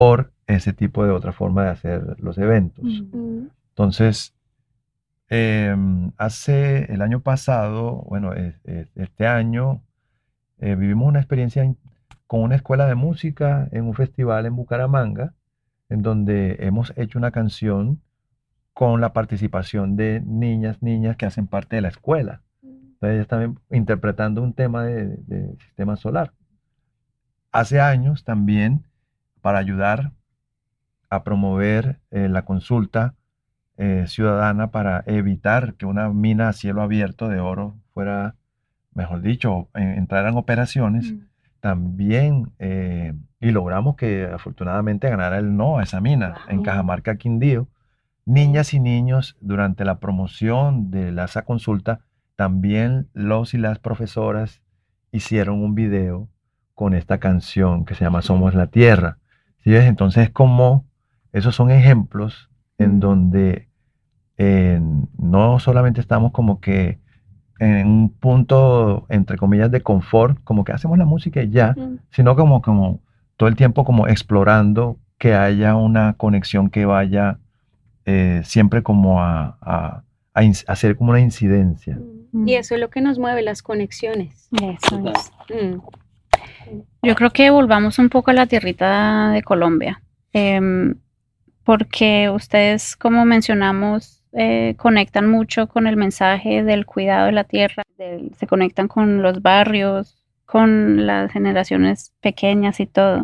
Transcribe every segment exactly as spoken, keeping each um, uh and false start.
por ese tipo de otra forma de hacer los eventos. Mm. Entonces, eh, hace el año pasado, bueno, eh, eh, este año, eh, vivimos una experiencia in- con una escuela de música en un festival en Bucaramanga, en donde hemos hecho una canción con la participación de niñas, niñas que hacen parte de la escuela. Entonces, ellas están interpretando un tema de, de sistema solar. Hace años también, para ayudar a promover eh, la consulta eh, ciudadana para evitar que una mina a cielo abierto de oro fuera, mejor dicho, en- entrara en operaciones, Mm. también, eh, y logramos que afortunadamente ganara el no a esa mina en Wow. Cajamarca, Quindío. Niñas y niños, durante la promoción de la, esa consulta, también los y las profesoras hicieron un video con esta canción que se llama Somos la Tierra. ¿Sí ves? Entonces, como esos son ejemplos en Mm. donde eh, no solamente estamos como que en un punto, entre comillas, de confort, como que hacemos la música y ya, Mm. sino como, como todo el tiempo como explorando que haya una conexión que vaya eh, siempre como a, a- a ins- a hacer como una incidencia. Mm. Y eso es lo que nos mueve, las conexiones. Eso es. Mm. Yo creo que volvamos un poco a la tierrita de Colombia, em, porque ustedes, como mencionamos, eh, conectan mucho con el mensaje del cuidado de la tierra, del- se conectan con los barrios, con las generaciones pequeñas y todo.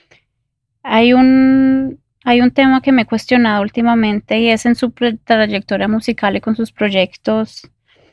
Hay un, hay un tema que me he cuestionado últimamente y es en su pre- trayectoria musical y con sus proyectos.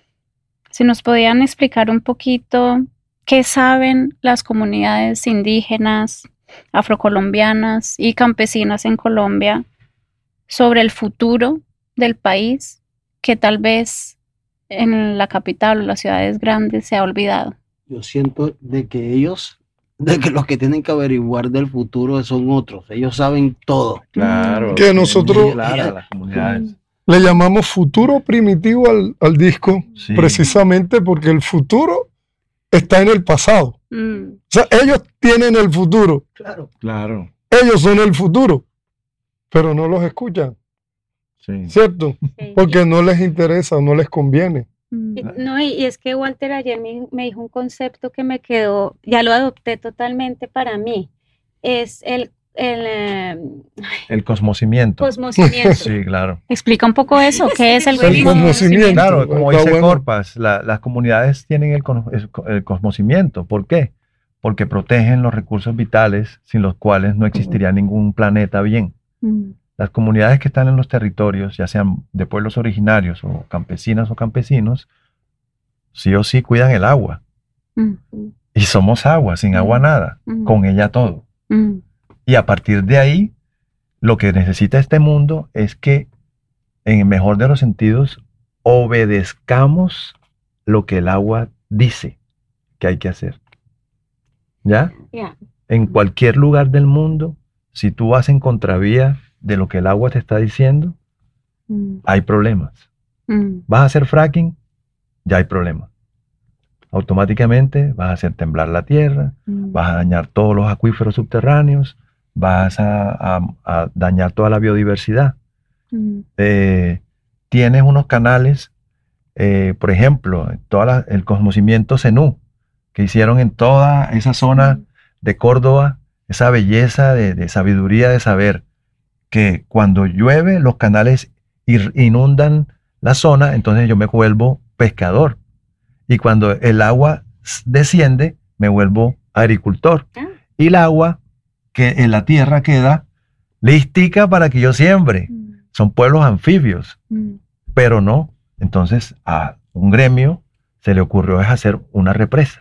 Si nos podían explicar un poquito qué saben las comunidades indígenas, afrocolombianas y campesinas en Colombia sobre el futuro del país que tal vez en la capital o las ciudades grandes se ha olvidado. Yo siento de que ellos, de que los que tienen que averiguar del futuro son otros. Ellos saben todo. Claro, Que tienen nosotros- muy claras las comunidades. Le llamamos futuro primitivo al, al disco, Sí. precisamente porque el futuro está en el pasado. Mm, O sea, ellos tienen el futuro, Claro. Claro, ellos son el futuro, pero no los escuchan, sí. ¿cierto? Sí. Porque no les interesa, no les conviene. mm, Y- No, y, y es que Walter ayer me, me dijo un concepto que me quedó, ya lo adopté totalmente para mí. Es el, el eh, El cosmocimiento. cosmocimiento. Sí, claro. Explica un poco eso, ¿qué es el El conocimiento. Claro, como Está dice bueno. Corpas, la- las comunidades tienen el, cono- el co- el cosmocimiento. ¿Por qué? Porque protegen los recursos vitales sin los cuales no existiría ningún planeta bien. Mm, Las comunidades que están en los territorios, ya sean de pueblos originarios o campesinas o campesinos, sí o sí cuidan el agua. mm, Y somos agua, sin agua Mm. nada, mm, con ella todo. mm, Y a partir de ahí, lo que necesita este mundo es que, en el mejor de los sentidos, obedezcamos lo que el agua dice que hay que hacer. ¿Ya? Ya. En cualquier lugar del mundo, si tú vas en contravía de lo que el agua te está diciendo, mm, hay problemas. mm, ¿Vas a hacer fracking? Ya hay problemas. Automáticamente vas a hacer temblar la tierra, mm, vas a dañar todos los acuíferos subterráneos, vas a, a- a dañar toda la biodiversidad. mm, Eh, tienes unos canales, eh, por ejemplo, toda la- el cosmocimiento Zenú, que hicieron en toda esa zona de Córdoba, esa belleza de, de sabiduría, de saber que cuando llueve los canales ir- inundan la zona, entonces yo me vuelvo pescador. Y cuando el agua s- desciende, me vuelvo agricultor. Ah. Y el agua que en la tierra queda listica para que yo siembre. mm, Son pueblos anfibios, mm, pero no. Entonces a un gremio se le ocurrió es hacer una represa.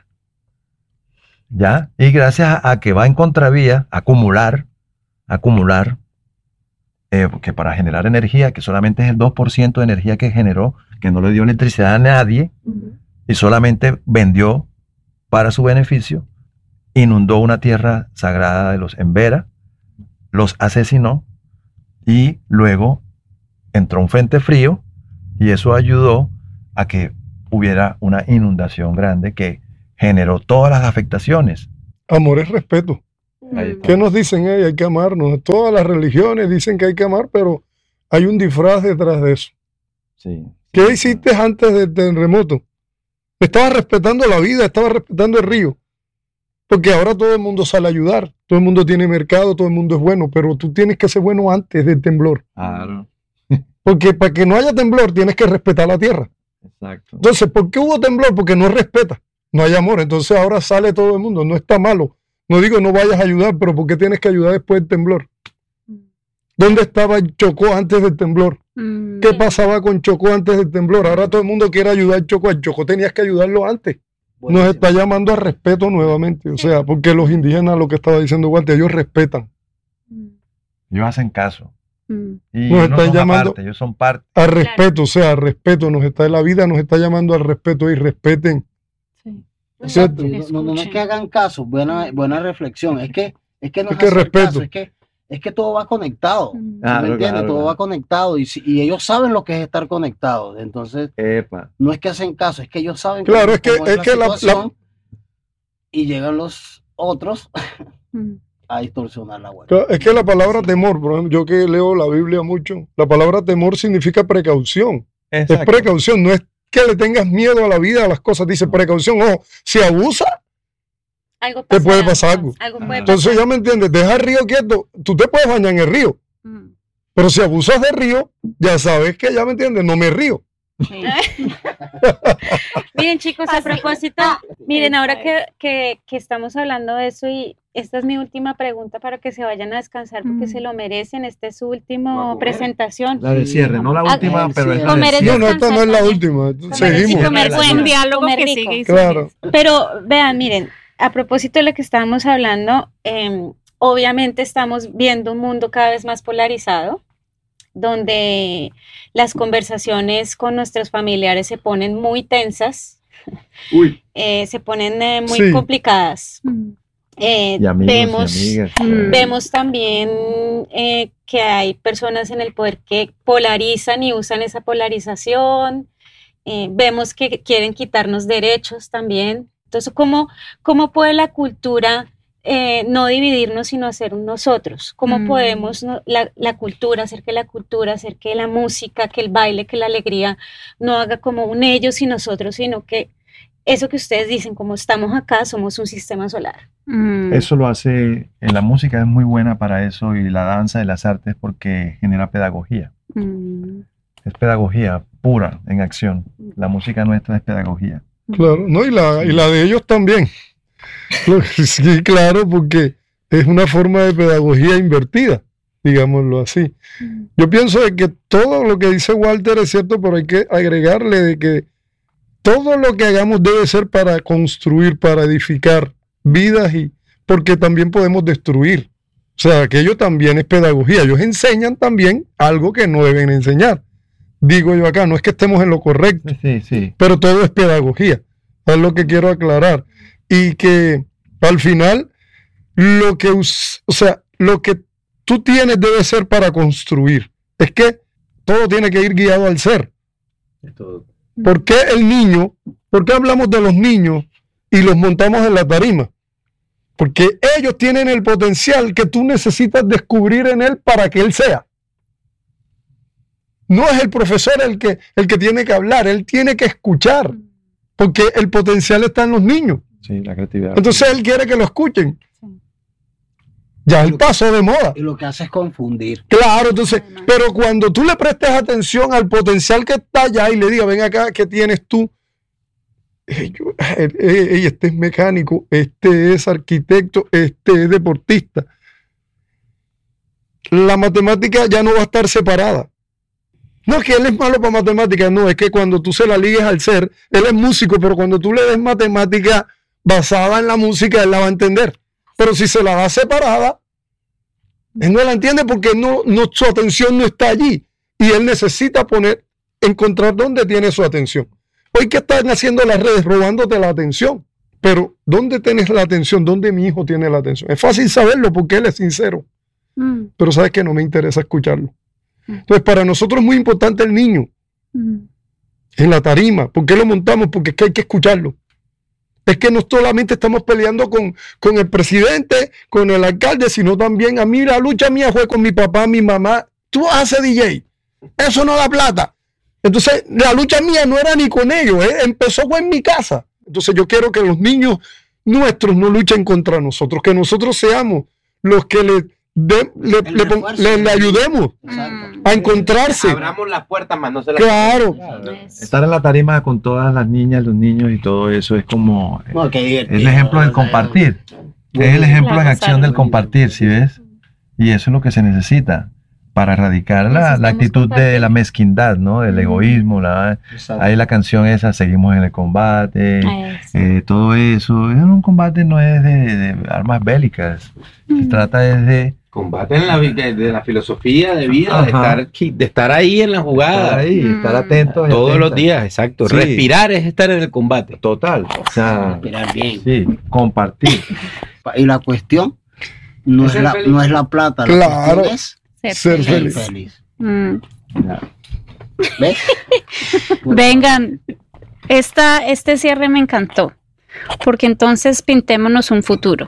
¿Ya? Y gracias a, a que va en contravía, acumular, acumular, eh, que para generar energía, que solamente es el dos por ciento de energía que generó, que no le dio electricidad a nadie, Ujú. y solamente vendió para su beneficio, inundó una tierra sagrada de los Embera, los asesinó y luego entró un frente frío y eso ayudó a que hubiera una inundación grande que generó todas las afectaciones. Amor es respeto. Ahí Mm. está. ¿Qué nos dicen? Hey, hay que amarnos. Todas las religiones dicen que hay que amar, pero hay un disfraz detrás de eso. Sí. ¿Qué Sí, hiciste antes del terremoto? Estabas respetando la vida, estabas respetando el río. Porque ahora todo el mundo sale a ayudar. Todo el mundo tiene mercado, todo el mundo es bueno, pero tú tienes que ser bueno antes del temblor. Claro, Porque para que no haya temblor tienes que respetar la tierra. exacto. Entonces, ¿por qué hubo temblor? Porque no respeta, no hay amor. Entonces ahora sale todo el mundo, no está malo. No digo no vayas a ayudar, pero ¿por qué tienes que ayudar después del temblor? ¿Dónde estaba Chocó antes del temblor? Mm. ¿Qué pasaba con Chocó antes del temblor? Ahora todo el mundo quiere ayudar a Chocó. A Chocó tenías que ayudarlo antes. Nos Buenísimo. está llamando a respeto nuevamente. O sea, porque los indígenas, lo que estaba diciendo Walter, ellos respetan. Mm. Ellos hacen caso. Mm. Y Nos no están son llamando- aparte, ellos son parte. A respeto, o sea, a respeto. Nos está, la vida nos está llamando al respeto y respeten. Sí. Exacto, Sí. y no, no, no es que hagan caso, buena, buena reflexión, es que, es que no Es es que hacer respeto. caso, es que, es que todo va conectado, Mm. ¿sí Claro, me entiendes? claro, Todo claro. va conectado y, si- y ellos saben lo que es estar conectados, entonces Epa. no es que hacen caso, es que ellos saben Claro, cómo- es que- cómo es la que la- la- situación, y llegan los otros Mm. a distorsionar la web. Claro, es que la palabra temor, por ejemplo, yo que leo la Biblia mucho, la palabra temor significa precaución. Es Exacto. precaución, no es que le tengas miedo a la vida, a las cosas. Dice precaución, ojo, si abusa, Algo te puede pasará, pasar algo. Algo Ah. puede Entonces pasar. ya me entiendes, deja el río quieto, tú te puedes bañar en el río, Mm. pero si abusas del río, ya sabes que ya me entiendes, no me río. Sí. Miren, chicos, a propósito, miren, ahora que, que, que estamos hablando de eso, y esta es mi última pregunta para que se vayan a descansar porque Mm. se lo merecen. Esta es su Va a última comer. presentación. La del cierre, no la Ah, última, el pero es cierre. la del Comer es No, cierre. no, esta no es la también. última, Comer seguimos. y Comer Comer buen rico. diálogo Comer que rico. sigue y Claro. sigue. Pero vean, miren, a propósito de lo que estábamos hablando, em, obviamente estamos viendo un mundo cada vez más polarizado, donde las conversaciones con nuestros familiares se ponen muy tensas, Uy. eh, se ponen eh, muy Sí. complicadas. Mm. Eh, Y amigos vemos, y amigas. Mm. vemos también eh, que hay personas en el poder que polarizan y usan esa polarización. Eh, vemos que quieren quitarnos derechos también. Entonces, ¿cómo, cómo puede la cultura eh, no dividirnos, sino hacer un nosotros? ¿Cómo Mm. podemos no- la, la cultura, hacer que la cultura, hacer que la música, que el baile, que la alegría no haga como un ellos y nosotros, sino que eso que ustedes dicen, como estamos acá, somos un sistema solar? Mm. Eso lo hace, en la música es muy buena para eso, y la danza y las artes porque genera pedagogía. Mm. Es pedagogía pura en acción. La música nuestra es pedagogía. Claro, no, y la, y la de ellos también. Sí, claro, porque es una forma de pedagogía invertida, digámoslo así. Mm. Yo pienso de que todo lo que dice Walter es cierto, pero hay que agregarle de que todo lo que hagamos debe ser para construir, para edificar vidas, y porque también podemos destruir. O sea, aquello también es pedagogía. Ellos enseñan también algo que no deben enseñar. Digo yo acá, no es que estemos en lo correcto, Sí, sí. pero todo es pedagogía. Es lo que quiero aclarar. Y que al final, lo que, us- o sea, lo que tú tienes debe ser para construir. Es que todo tiene que ir guiado al ser. ¿Por qué el niño? ¿Por qué hablamos de los niños y los montamos en la tarima? Porque ellos tienen el potencial que tú necesitas descubrir en él para que él sea. No es el profesor el que, el que tiene que hablar, él tiene que escuchar, porque el potencial está en los niños. Sí, la creatividad. Entonces él quiere que lo escuchen. Sí. Ya él pasó de moda. Y lo que hace es confundir. Claro, entonces, pero cuando tú le prestes atención al potencial que está allá y le digas, ven acá, ¿qué tienes tú? Eh, yo- eh, eh, Este es mecánico, este es arquitecto, este es deportista. La matemática ya no va a estar separada. No es que él es malo para matemáticas, no, es que cuando tú se la ligues al ser, él es músico, pero cuando tú le des matemática basada en la música, él la va a entender. Pero si se la da separada, él no la entiende porque no, no, su atención no está allí. Y él necesita poner, encontrar dónde tiene su atención. Hoy, ¿qué están haciendo las redes? Robándote la atención. Pero, ¿dónde tienes la atención? ¿Dónde mi hijo tiene la atención? Es fácil saberlo porque él es sincero. Mm. Pero sabes que no me interesa escucharlo. Entonces, para nosotros es muy importante el niño Mm. en la tarima. ¿Por qué lo montamos? Porque es que hay que escucharlo. Es que no solamente estamos peleando con, con el presidente, con el alcalde, sino también a mí la lucha mía fue con mi papá, mi mamá. Tú haces D J, eso no da plata. Entonces la lucha mía no era ni con ellos, ¿eh? Empezó fue en mi casa. Entonces yo quiero que los niños nuestros no luchen contra nosotros, que nosotros seamos los que le, de, le, le, le, le ayudemos Exacto. a encontrarse. Abramos las puertas, más no se las Claro. Claro. Estar en la tarima con todas las niñas, los niños y todo eso es como No, qué es divertido. el ejemplo del compartir. Es el ejemplo en acción del compartir, ¿sí ves? Y eso es lo que se necesita para erradicar la, la Necesitamos actitud de compartir. la mezquindad, ¿no? Del Ujú. egoísmo. La, ahí la canción esa, seguimos en el combate, Eso. eh, todo eso. Un combate no es de, de armas bélicas, se Mm. trata es de combaten la, vi- de, de la filosofía de vida, de Ajá. estar, qui- de estar ahí en la jugada. estar ahí, Mm. estar atentos. y Todos los atentas. días, exacto. Sí. Respirar es estar en el combate. Total. O sea, Respirar bien. sí, compartir. Y la cuestión no Es es, ser la, feliz. no es la plata, la Claro. cuestión es Ser Ser feliz. ser feliz. feliz. Mm. ¿Ves? Vengan, esta, este cierre me encantó, porque entonces pintémonos un futuro.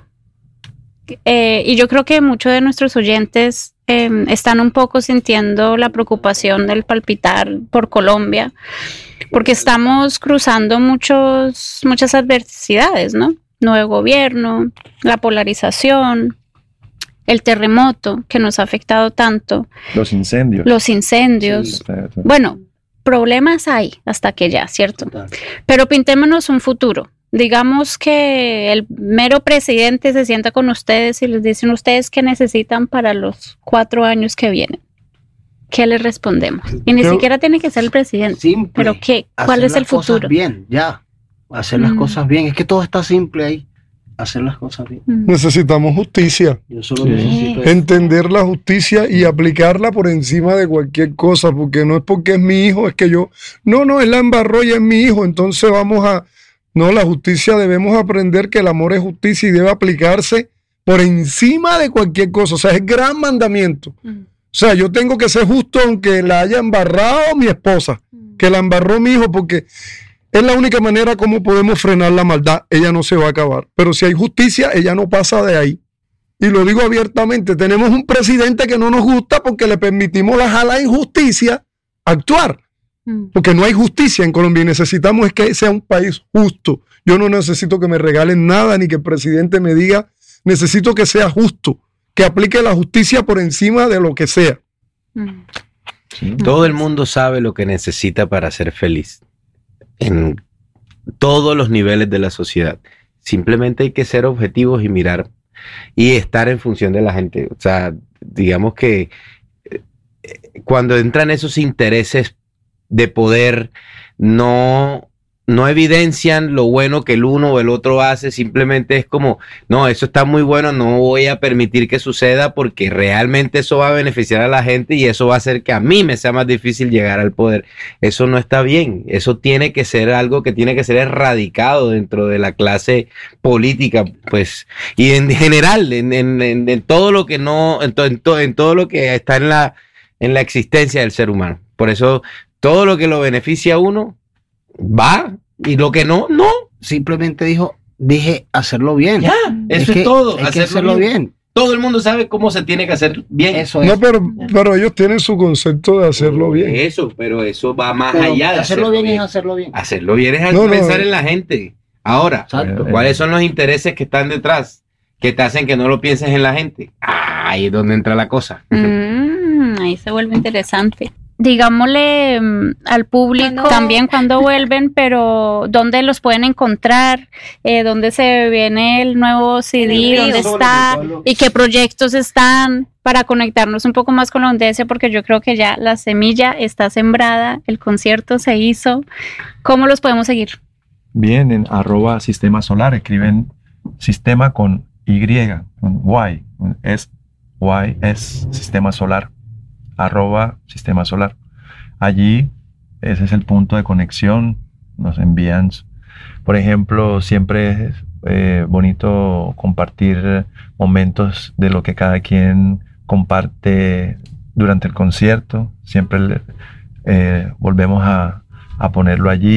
Eh, y yo creo que muchos de nuestros oyentes eh, están un poco sintiendo la preocupación del palpitar por Colombia, porque estamos cruzando muchos, muchas adversidades, ¿no? Nuevo gobierno, la polarización, el terremoto que nos ha afectado tanto, Los incendios. los incendios. O sea, Bueno, problemas hay hasta que ya, ¿cierto? Total. Pero pintémonos un futuro. Digamos que el mero presidente se sienta con ustedes y les dicen ustedes qué necesitan para los cuatro años que vienen. ¿Qué les respondemos? Y ni Pero- siquiera tiene que ser el presidente. Simple. Pero ¿qué? ¿Cuál Hacer es el las cosas futuro? bien, ya. Hacer las Mm. cosas bien. Es que todo está simple ahí. Hacer las cosas bien. Mm. Necesitamos justicia. Yo solo Sí. necesito eso. Entender la justicia y aplicarla por encima de cualquier cosa, porque no es porque es mi hijo, es que yo, no, no, él la embarró y es mi hijo, entonces vamos a, no, la justicia debemos aprender que el amor es justicia y debe aplicarse por encima de cualquier cosa, o sea, es el gran mandamiento. Mm. O sea, yo tengo que ser justo aunque la haya embarrado mi esposa, que la embarró mi hijo, porque es la única manera como podemos frenar la maldad. Ella no se va a acabar. Pero si hay justicia, ella no pasa de ahí. Y lo digo abiertamente, tenemos un presidente que no nos gusta porque le permitimos la jala injusticia actuar. Mm. Porque no hay justicia en Colombia y necesitamos es que sea un país justo. Yo no necesito que me regalen nada ni que el presidente me diga, necesito que sea justo, que aplique la justicia por encima de lo que sea. Mm. sí. Todo el mundo sabe lo que necesita para ser feliz. En todos los niveles de la sociedad. Simplemente hay que ser objetivos y mirar y estar en función de la gente. O sea, digamos que eh, cuando entran esos intereses de poder, no, no evidencian lo bueno que el uno o el otro hace, simplemente es como, no, eso está muy bueno, no voy a permitir que suceda porque realmente eso va a beneficiar a la gente y eso va a hacer que a mí me sea más difícil llegar al poder. Eso no está bien, eso tiene que ser algo que tiene que ser erradicado dentro de la clase política, pues, y en general, en, en, en, en todo lo que no, en, to, en, to, en todo lo que está en la, en la existencia del ser humano. Por eso, todo lo que lo beneficia a uno, va, y lo que no, no. Simplemente dijo, dije hacerlo bien. Ya, eso es, que todo. Hay que hacerlo bien. Todo el mundo sabe cómo se tiene que hacer bien. Eso es. No, pero, pero ellos tienen su concepto de hacerlo bien. Eso, pero eso va más Pero allá de hacerlo bien es hacerlo bien. Hacerlo bien es No, no, pensar no. en la gente. Ahora, Exacto. ¿cuáles son los intereses que están detrás que te hacen que no lo pienses en la gente? Ah, ahí es donde entra la cosa. Mm, ahí se vuelve interesante. Digámosle mm, al público Cuando- también cuando vuelven, pero dónde los pueden encontrar, eh, dónde se viene el nuevo C En D, el dónde río. está y qué proyectos están para conectarnos un poco más con la audiencia, porque yo creo que ya la semilla está sembrada, el concierto se hizo. ¿Cómo los podemos seguir? Bien, en arroba sistema solar, escriben sistema con Y, con Y, es Y, es sistema solar, arroba sistema solar. Allí, ese es el punto de conexión, nos envían, por ejemplo, siempre es eh, bonito compartir momentos de lo que cada quien comparte durante el concierto, siempre le- eh, volvemos a, a ponerlo allí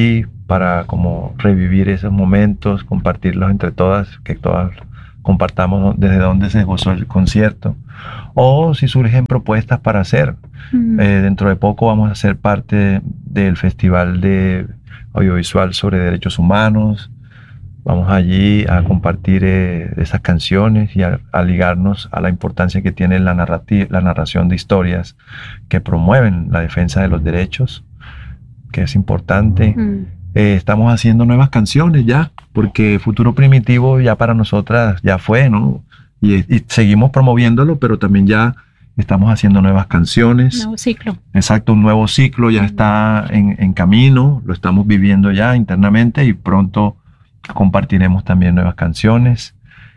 para como revivir esos momentos, compartirlos entre todas, que todas compartamos desde donde se gozó el concierto, o si surgen propuestas para hacer. Mm. Eh, dentro de poco vamos a ser parte del Festival de Audiovisual sobre Derechos Humanos. Vamos allí a compartir eh, esas canciones y a, a ligarnos a la importancia que tiene la, narrativa, la narración de historias que promueven la defensa de los derechos, que es importante. Mm. Eh, estamos haciendo nuevas canciones ya, porque Futuro Primitivo ya para nosotras ya fue, ¿no? Y, y seguimos promoviéndolo, pero también ya estamos haciendo nuevas canciones. Nuevo ciclo. Exacto, un nuevo ciclo ya está en, en camino, lo estamos viviendo ya internamente y pronto compartiremos también nuevas canciones.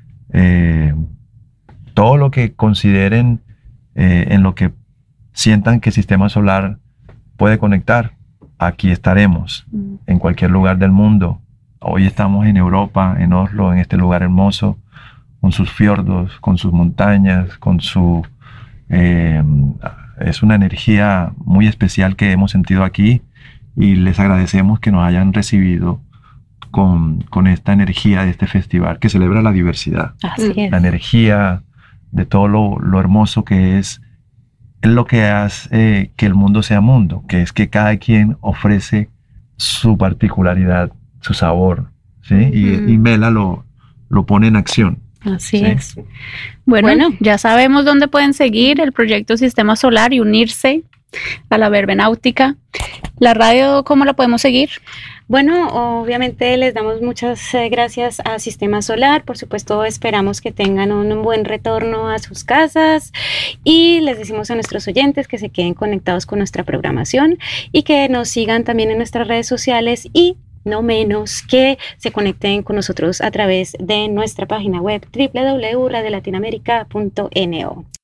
Eh, todo lo que consideren, eh, en lo que sientan que Sistema Solar puede conectar, aquí estaremos, mm. en cualquier lugar del mundo. Hoy estamos en Europa, en Oslo, en este lugar hermoso, con sus fiordos, con sus montañas, con su... Eh, es una energía muy especial que hemos sentido aquí y les agradecemos que nos hayan recibido con, con esta energía de este festival que celebra la diversidad. Así es. La energía de todo lo, lo hermoso que es, es lo que hace eh, que el mundo sea mundo, que es que cada quien ofrece su particularidad, su sabor, ¿sí? Mm. Y, y Mela lo, lo pone en acción. Así ¿sí? es. Bueno, bueno, ya sabemos dónde pueden seguir el proyecto Sistema Solar y unirse a la verbenáutica. ¿La radio cómo la podemos seguir? Bueno, obviamente les damos muchas eh, gracias a Sistema Solar. Por supuesto, esperamos que tengan un, un buen retorno a sus casas y les decimos a nuestros oyentes que se queden conectados con nuestra programación y que nos sigan también en nuestras redes sociales y no menos que se conecten con nosotros a través de nuestra página web doble u doble u doble u punto radio latinoamérica punto n o.